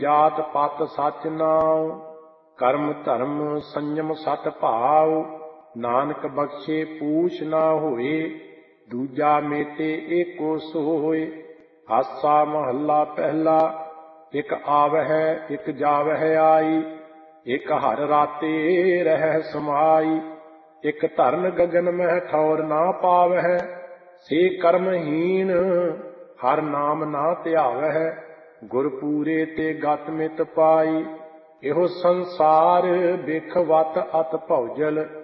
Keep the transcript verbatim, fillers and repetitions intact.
ਜਾਤ ਪਤ ਸਚ ਨਾਉ, ਕਰਮ ਧਰਮ ਸੰਜਮ ਸਤ ਭਾਉ। ਨਾਨਕ ਬਖਸ਼ੇ ਪੂਛ ਨਾ ਹੋਏ, ਦੂਜਾ ਮੇਟੇ ਏਕੋ ਸੋਏ। ਆਸਾ ਮਹੱਲਾ ਪਹਿਲਾ। ਇਕ ਆਵਹਿ ਇਕ ਜਾਵਹਿ ਆਈ, ਇਕ ਹਰ ਰਾਤੇ ਰਹਿ ਸਮਾਈ। ਇਕ ਧਰਨ ਗਗਨ ਮਹਿ ਠੌਰ ਨਾ ਪਾਵਹਿ, ਸੇ ਕਰਮਹੀਨ ਹਰ ਨਾਮ ਨਾ ਧਿਆਵਹਿ। ਗੁਰ ਪੂਰੇ ਤੇ ਗਤ ਮਿਤ ਪਾਈ, ਇਹੋ ਸੰਸਾਰ ਬਿਖ ਵਤ ਅਤ ਭਉਜਲ।